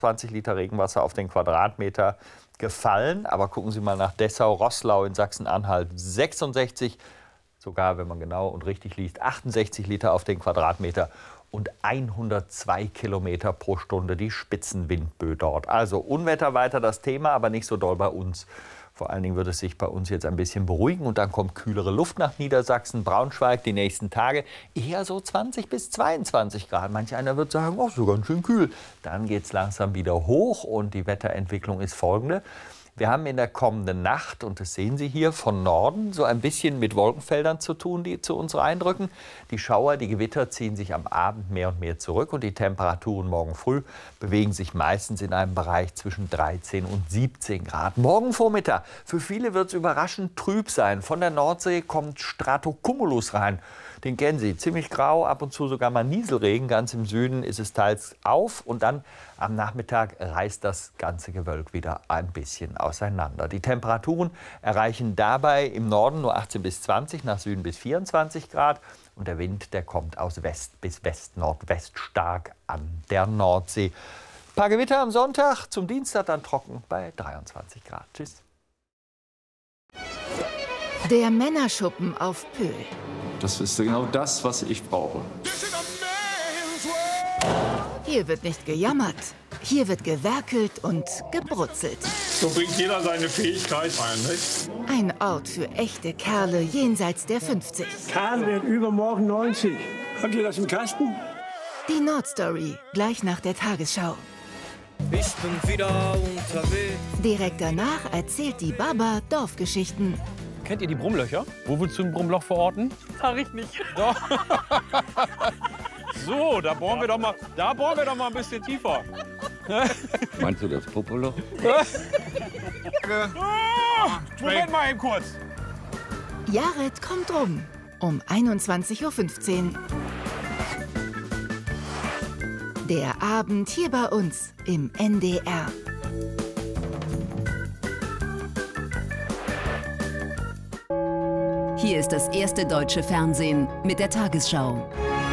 20 Liter Regenwasser auf den Quadratmeter gefallen. Aber gucken Sie mal nach Dessau-Roßlau in Sachsen-Anhalt. 66, sogar wenn man genau und richtig liest, 68 Liter auf den Quadratmeter. Und 102 Kilometer pro Stunde die Spitzenwindböe dort. Also Unwetter weiter das Thema, aber nicht so doll bei uns. Vor allen Dingen wird es sich bei uns jetzt ein bisschen beruhigen und dann kommt kühlere Luft nach Niedersachsen, Braunschweig die nächsten Tage eher so 20 bis 22 Grad. Manch einer wird sagen, oh, so ganz schön kühl. Dann geht es langsam wieder hoch und die Wetterentwicklung ist folgende. Wir haben in der kommenden Nacht, und das sehen Sie hier von Norden, so ein bisschen mit Wolkenfeldern zu tun, die zu uns reindrücken. Die Schauer, die Gewitter ziehen sich am Abend mehr und mehr zurück und die Temperaturen morgen früh bewegen sich meistens in einem Bereich zwischen 13 und 17 Grad. Morgen Vormittag, für viele wird es überraschend trüb sein. Von der Nordsee kommt Stratocumulus rein. Den kennen Sie, ziemlich grau, ab und zu sogar mal Nieselregen. Ganz im Süden ist es teils auf und dann am Nachmittag reißt das ganze Gewölk wieder ein bisschen auseinander. Die Temperaturen erreichen dabei im Norden nur 18 bis 20, nach Süden bis 24 Grad. Und der Wind, der kommt aus West bis West-Nordwest stark an der Nordsee. Ein paar Gewitter am Sonntag, zum Dienstag dann trocken bei 23 Grad. Tschüss. Der Männerschuppen auf Pöhl. Das ist genau das, was ich brauche. Hier wird nicht gejammert, hier wird gewerkelt und gebrutzelt. So bringt jeder seine Fähigkeit ein, nicht? Ein Ort für echte Kerle jenseits der 50. Karl wird übermorgen 90. Habt ihr das im Kasten? Die Nordstory, gleich nach der Tagesschau. Ich bin wieder unterwegs. Direkt danach erzählt die Baba Dorfgeschichten. Kennt ihr die Brummlöcher? Wo willst du ein Brummloch verorten? Sag ich nicht. Doch. So, da bohren wir doch mal ein bisschen tiefer. Meinst du das Popoloch? Moment mal eben kurz. Jared kommt rum um 21:15 Uhr. Der Abend hier bei uns im NDR. Hier ist das erste deutsche Fernsehen mit der Tagesschau.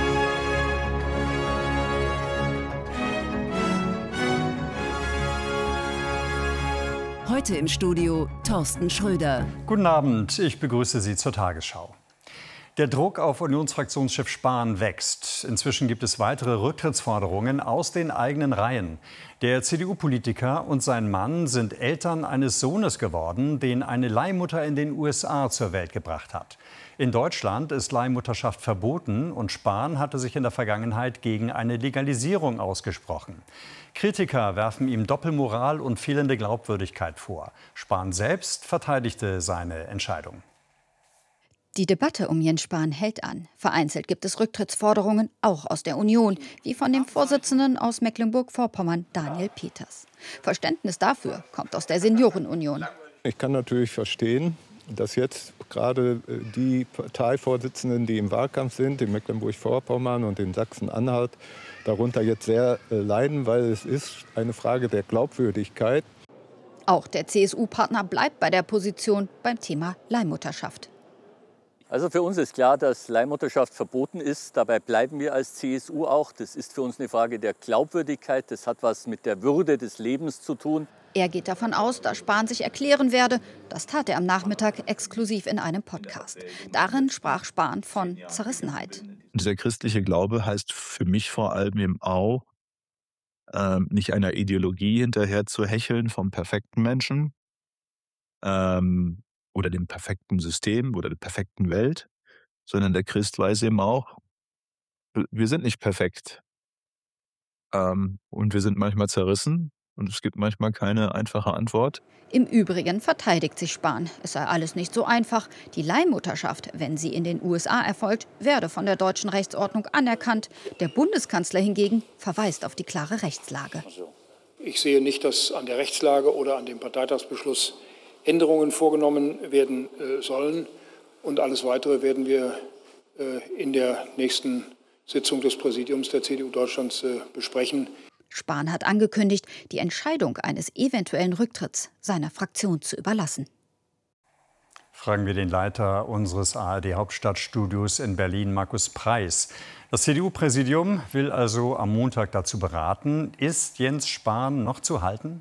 Heute im Studio Thorsten Schröder. Guten Abend, ich begrüße Sie zur Tagesschau. Der Druck auf Unionsfraktionschef Spahn wächst. Inzwischen gibt es weitere Rücktrittsforderungen aus den eigenen Reihen. Der CDU-Politiker und sein Mann sind Eltern eines Sohnes geworden, den eine Leihmutter in den USA zur Welt gebracht hat. In Deutschland ist Leihmutterschaft verboten und Spahn hatte sich in der Vergangenheit gegen eine Legalisierung ausgesprochen. Kritiker werfen ihm Doppelmoral und fehlende Glaubwürdigkeit vor. Spahn selbst verteidigte seine Entscheidung. Die Debatte um Jens Spahn hält an. Vereinzelt gibt es Rücktrittsforderungen, auch aus der Union, wie von dem Vorsitzenden aus Mecklenburg-Vorpommern, Daniel Peters. Verständnis dafür kommt aus der Seniorenunion. Ich kann natürlich verstehen, dass jetzt gerade die Parteivorsitzenden, die im Wahlkampf sind, in Mecklenburg-Vorpommern und in Sachsen-Anhalt, darunter jetzt sehr leiden, weil es ist eine Frage der Glaubwürdigkeit. Auch der CSU-Partner bleibt bei der Position beim Thema Leihmutterschaft. Also für uns ist klar, dass Leihmutterschaft verboten ist. Dabei bleiben wir als CSU auch. Das ist für uns eine Frage der Glaubwürdigkeit. Das hat was mit der Würde des Lebens zu tun. Er geht davon aus, dass Spahn sich erklären werde. Das tat er am Nachmittag exklusiv in einem Podcast. Darin sprach Spahn von Zerrissenheit. Dieser christliche Glaube heißt für mich vor allem eben auch, nicht einer Ideologie hinterher zu hecheln vom perfekten Menschen, oder dem perfekten System oder der perfekten Welt, sondern der Christ weiß eben auch, wir sind nicht perfekt. Und wir sind manchmal zerrissen und es gibt manchmal keine einfache Antwort. Im Übrigen verteidigt sich Spahn. Es sei alles nicht so einfach. Die Leihmutterschaft, wenn sie in den USA erfolgt, werde von der deutschen Rechtsordnung anerkannt. Der Bundeskanzler hingegen verweist auf die klare Rechtslage. Ich sehe nicht, dass an der Rechtslage oder an dem Parteitagsbeschluss Änderungen vorgenommen werden sollen. Und alles Weitere werden wir in der nächsten Sitzung des Präsidiums der CDU Deutschlands besprechen. Spahn hat angekündigt, die Entscheidung eines eventuellen Rücktritts seiner Fraktion zu überlassen. Fragen wir den Leiter unseres ARD-Hauptstadtstudios in Berlin, Markus Preis. Das CDU-Präsidium will also am Montag dazu beraten. Ist Jens Spahn noch zu halten?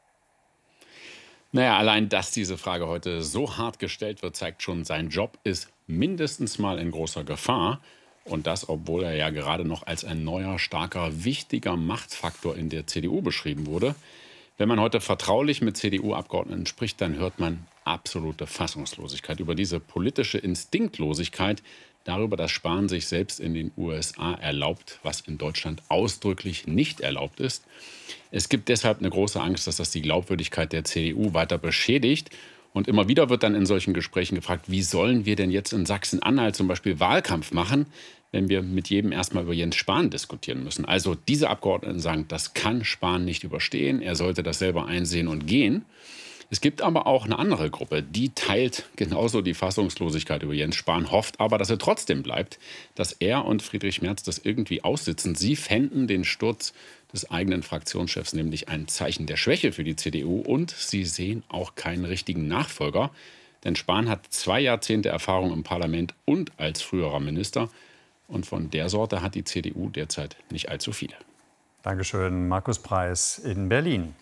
Naja, allein, dass diese Frage heute so hart gestellt wird, zeigt schon, sein Job ist mindestens mal in großer Gefahr. Und das, obwohl er ja gerade noch als ein neuer, starker, wichtiger Machtfaktor in der CDU beschrieben wurde. Wenn man heute vertraulich mit CDU-Abgeordneten spricht, dann hört man absolute Fassungslosigkeit über diese politische Instinktlosigkeit, darüber, dass Spahn sich selbst in den USA erlaubt, was in Deutschland ausdrücklich nicht erlaubt ist. Es gibt deshalb eine große Angst, dass das die Glaubwürdigkeit der CDU weiter beschädigt. Und immer wieder wird dann in solchen Gesprächen gefragt, wie sollen wir denn jetzt in Sachsen-Anhalt zum Beispiel Wahlkampf machen, wenn wir mit jedem erstmal über Jens Spahn diskutieren müssen. Also diese Abgeordneten sagen, das kann Spahn nicht überstehen, er sollte das selber einsehen und gehen. Es gibt aber auch eine andere Gruppe, die teilt genauso die Fassungslosigkeit über Jens Spahn, hofft aber, dass er trotzdem bleibt, dass er und Friedrich Merz das irgendwie aussitzen. Sie fänden den Sturz des eigenen Fraktionschefs nämlich ein Zeichen der Schwäche für die CDU und sie sehen auch keinen richtigen Nachfolger. Denn Spahn hat 2 Jahrzehnte Erfahrung im Parlament und als früherer Minister. Und von der Sorte hat die CDU derzeit nicht allzu viele. Dankeschön, Markus Preis in Berlin.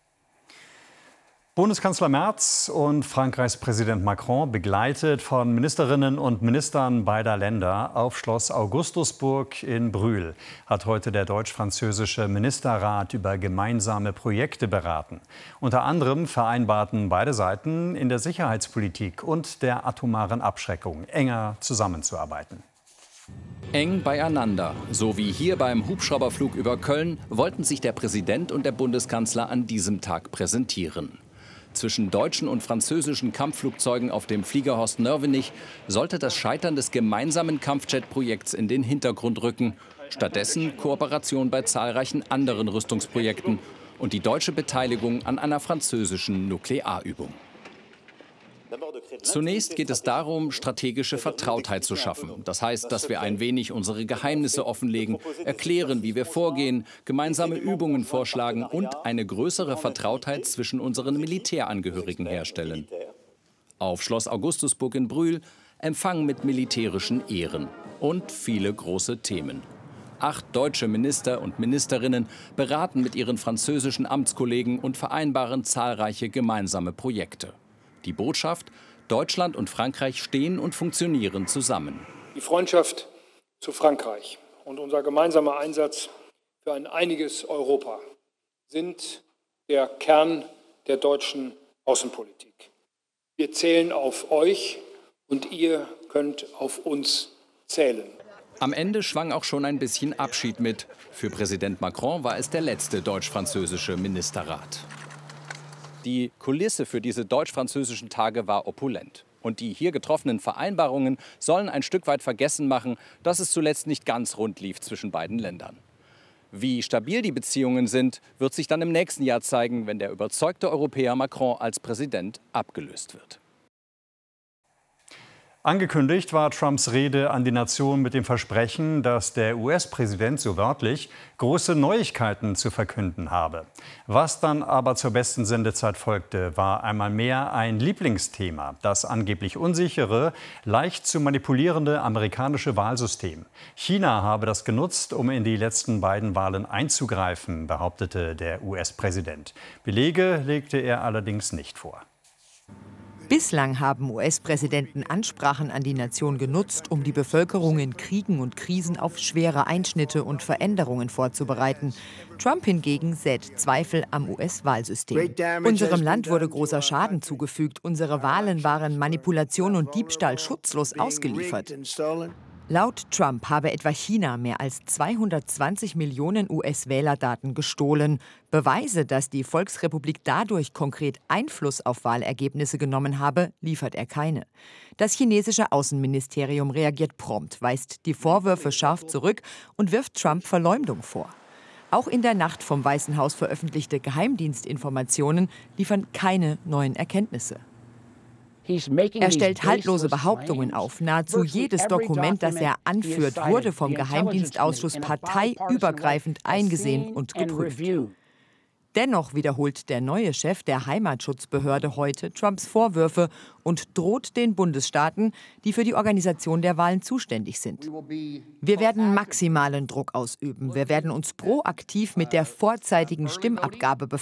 Bundeskanzler Merz und Frankreichs Präsident Macron, begleitet von Ministerinnen und Ministern beider Länder auf Schloss Augustusburg in Brühl, hat heute der deutsch-französische Ministerrat über gemeinsame Projekte beraten. Unter anderem vereinbarten beide Seiten, in der Sicherheitspolitik und der atomaren Abschreckung enger zusammenzuarbeiten. Eng beieinander, so wie hier beim Hubschrauberflug über Köln, wollten sich der Präsident und der Bundeskanzler an diesem Tag präsentieren. Zwischen deutschen und französischen Kampfflugzeugen auf dem Flieger Horst Nörvenich sollte das Scheitern des gemeinsamen Kampfjet-Projekts in den Hintergrund rücken. Stattdessen Kooperation bei zahlreichen anderen Rüstungsprojekten und die deutsche Beteiligung an einer französischen Nuklearübung. Zunächst geht es darum, strategische Vertrautheit zu schaffen. Das heißt, dass wir ein wenig unsere Geheimnisse offenlegen, erklären, wie wir vorgehen, gemeinsame Übungen vorschlagen und eine größere Vertrautheit zwischen unseren Militärangehörigen herstellen. Auf Schloss Augustusburg in Brühl Empfang mit militärischen Ehren und viele große Themen. 8 deutsche Minister und Ministerinnen beraten mit ihren französischen Amtskollegen und vereinbaren zahlreiche gemeinsame Projekte. Die Botschaft: Deutschland und Frankreich stehen und funktionieren zusammen. Die Freundschaft zu Frankreich und unser gemeinsamer Einsatz für ein einiges Europa sind der Kern der deutschen Außenpolitik. Wir zählen auf euch und ihr könnt auf uns zählen. Am Ende schwang auch schon ein bisschen Abschied mit. Für Präsident Macron war es der letzte deutsch-französische Ministerrat. Die Kulisse für diese deutsch-französischen Tage war opulent. Und die hier getroffenen Vereinbarungen sollen ein Stück weit vergessen machen, dass es zuletzt nicht ganz rund lief zwischen beiden Ländern. Wie stabil die Beziehungen sind, wird sich dann im nächsten Jahr zeigen, wenn der überzeugte Europäer Macron als Präsident abgelöst wird. Angekündigt war Trumps Rede an die Nation mit dem Versprechen, dass der US-Präsident, so wörtlich, große Neuigkeiten zu verkünden habe. Was dann aber zur besten Sendezeit folgte, war einmal mehr ein Lieblingsthema, das angeblich unsichere, leicht zu manipulierende amerikanische Wahlsystem. China habe das genutzt, um in die letzten beiden Wahlen einzugreifen, behauptete der US-Präsident. Belege legte er allerdings nicht vor. Bislang haben US-Präsidenten Ansprachen an die Nation genutzt, um die Bevölkerung in Kriegen und Krisen auf schwere Einschnitte und Veränderungen vorzubereiten. Trump hingegen sät Zweifel am US-Wahlsystem. Unserem Land wurde großer Schaden zugefügt. Unsere Wahlen waren Manipulation und Diebstahl schutzlos ausgeliefert. Laut Trump habe etwa China mehr als 220 Millionen US-Wählerdaten gestohlen. Beweise, dass die Volksrepublik dadurch konkret Einfluss auf Wahlergebnisse genommen habe, liefert er keine. Das chinesische Außenministerium reagiert prompt, weist die Vorwürfe scharf zurück und wirft Trump Verleumdung vor. Auch in der Nacht vom Weißen Haus veröffentlichte Geheimdienstinformationen liefern keine neuen Erkenntnisse. Er stellt haltlose Behauptungen auf. Nahezu jedes Dokument, das er anführt, wurde vom Geheimdienstausschuss parteiübergreifend eingesehen und geprüft. Dennoch wiederholt der neue Chef der Heimatschutzbehörde heute Trumps Vorwürfe und droht den Bundesstaaten, die für die Organisation der Wahlen zuständig sind. Wir werden maximalen Druck ausüben. Wir werden uns proaktiv mit der vorzeitigen Stimmabgabe befassen.